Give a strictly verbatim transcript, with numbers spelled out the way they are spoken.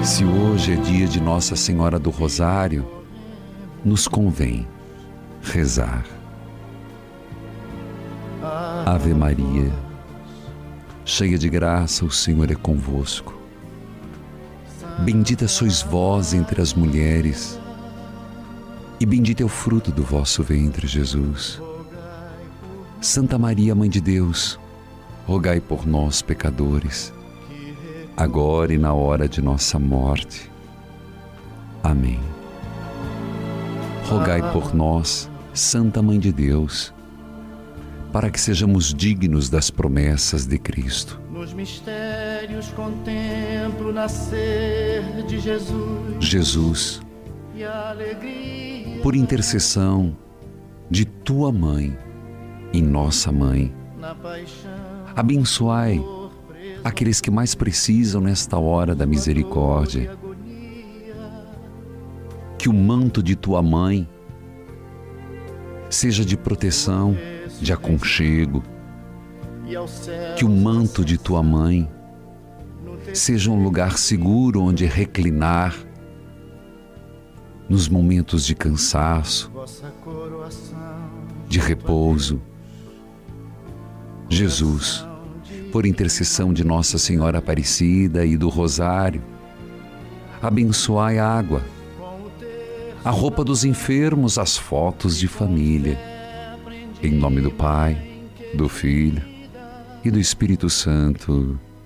Se hoje é dia de Nossa Senhora do Rosário, nos convém rezar. Ave Maria, cheia de graça, o Senhor é convosco. Bendita sois vós entre as mulheres, e bendito é o fruto do vosso ventre, Jesus. Santa Maria, Mãe de Deus, rogai por nós, pecadores, agora e na hora de nossa morte. Amém. Rogai por nós, Santa Mãe de Deus, para que sejamos dignos das promessas de Cristo. Nos mistérios contemplo o nascer de Jesus. Jesus, E a alegria por intercessão de Tua Mãe e nossa Mãe, na paixão. abençoai aqueles que mais precisam nesta hora da misericórdia. Que o manto de Tua Mãe seja de proteção, de aconchego. Que o manto de Tua Mãe seja um lugar seguro onde reclinar nos momentos de cansaço, de repouso. Jesus, por intercessão de Nossa Senhora Aparecida e do Rosário, abençoai a água, a roupa dos enfermos, as fotos de família. Em nome do Pai, do Filho e do Espírito Santo.